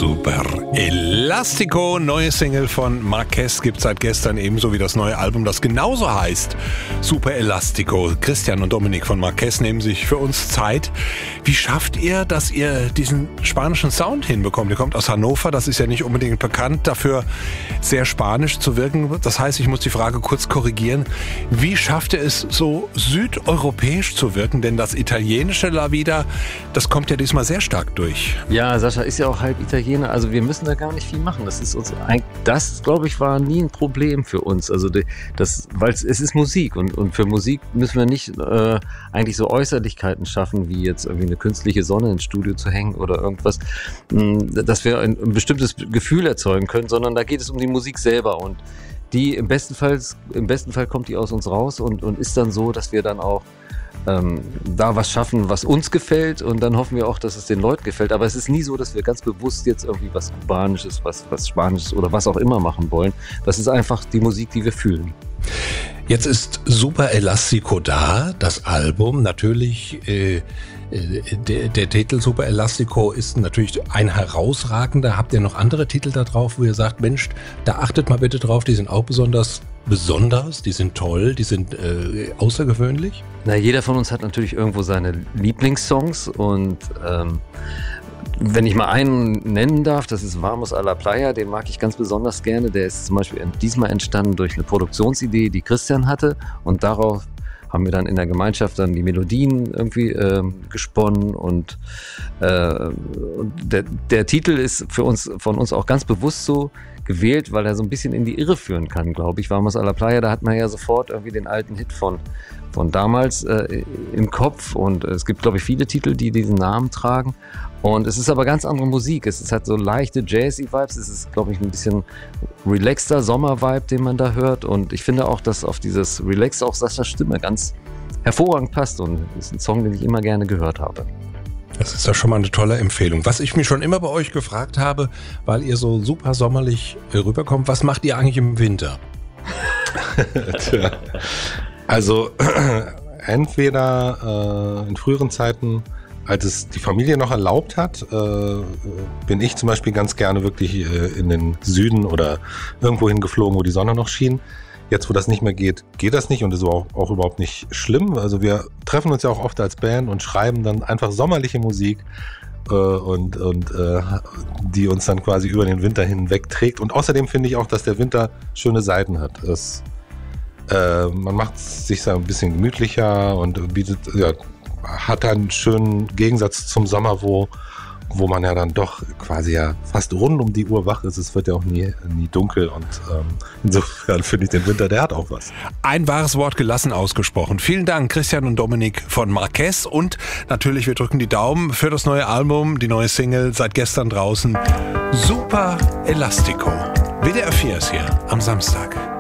Super Elastico, neue Single von Marquez, gibt seit gestern, ebenso wie das neue Album, das genauso heißt. Super Elastico. Christian und Dominik von Marquez nehmen sich für uns Zeit. Wie schafft ihr, dass ihr diesen spanischen Sound hinbekommt? Ihr kommt aus Hannover, das ist ja nicht unbedingt bekannt dafür, sehr spanisch zu wirken. Das heißt, ich muss die Frage kurz korrigieren. Wie schafft ihr es, so südeuropäisch zu wirken? Denn das italienische La Vida, das kommt ja diesmal sehr stark durch. Ja, Sascha ist ja auch halb Italiener, also wir müssen da gar nicht viel machen. Das glaube ich, war nie ein Problem für uns. Also weil es ist Musik und für Musik müssen wir nicht eigentlich so Äußerlichkeiten schaffen, wie jetzt irgendwie eine künstliche Sonne ins Studio zu hängen oder irgendwas, dass wir ein bestimmtes Gefühl erzeugen können, sondern da geht es um die Musik selber und die im besten Fall kommt die aus uns raus und ist dann so, dass wir dann auch da was schaffen, was uns gefällt und dann hoffen wir auch, dass es den Leuten gefällt. Aber es ist nie so, dass wir ganz bewusst jetzt irgendwie was Kubanisches, was Spanisches oder was auch immer machen wollen. Das ist einfach die Musik, die wir fühlen. Jetzt ist Super Elastico da, das Album. Natürlich, der Titel Super Elastico ist natürlich ein herausragender. Habt ihr noch andere Titel da drauf, wo ihr sagt, Mensch, da achtet mal bitte drauf, die sind auch besonders, die sind toll, die sind außergewöhnlich? Na, jeder von uns hat natürlich irgendwo seine Lieblingssongs und wenn ich mal einen nennen darf, das ist Vamos a la Playa, den mag ich ganz besonders gerne. Der ist zum Beispiel diesmal entstanden durch eine Produktionsidee, die Christian hatte und darauf haben wir dann in der Gemeinschaft dann die Melodien irgendwie gesponnen und der Titel ist von uns auch ganz bewusst so gewählt, weil er so ein bisschen in die Irre führen kann, glaube ich. Vamos a la Playa, da hat man ja sofort irgendwie den alten Hit von damals im Kopf und es gibt, glaube ich, viele Titel, die diesen Namen tragen und es ist aber ganz andere Musik. Es hat so leichte Jazzy-Vibes, es ist, glaube ich, ein bisschen relaxter Sommer-Vibe, den man da hört und ich finde auch, dass auf dieses Relax auch Saschas Stimme ganz hervorragend passt und es ist ein Song, den ich immer gerne gehört habe. Das ist ja schon mal eine tolle Empfehlung. Was ich mich schon immer bei euch gefragt habe, weil ihr so super sommerlich rüberkommt, was macht ihr eigentlich im Winter? Tja. Also entweder in früheren Zeiten, als es die Familie noch erlaubt hat, bin ich zum Beispiel ganz gerne wirklich in den Süden oder irgendwo hingeflogen, wo die Sonne noch schien. Jetzt, wo das nicht mehr geht, geht das nicht und ist auch überhaupt nicht schlimm. Also wir treffen uns ja auch oft als Band und schreiben dann einfach sommerliche Musik und die uns dann quasi über den Winter hinweg trägt. Und außerdem finde ich auch, dass der Winter schöne Seiten hat. Man macht sich so ein bisschen gemütlicher und hat einen schönen Gegensatz zum Sommer, wo man ja dann doch quasi ja fast rund um die Uhr wach ist. Es wird ja auch nie dunkel und insofern finde ich den Winter, der hat auch was. Ein wahres Wort gelassen ausgesprochen. Vielen Dank, Christian und Dominik von Marquez und natürlich, wir drücken die Daumen für das neue Album, die neue Single, seit gestern draußen. Super Elastico. WDR 4 ist hier am Samstag.